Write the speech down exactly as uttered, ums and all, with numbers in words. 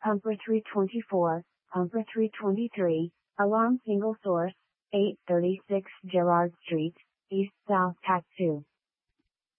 Pumper three twenty-four, Pumper three twenty-three, Alarm Single Source, eight thirty-six Gerrard Street, East South Cat two.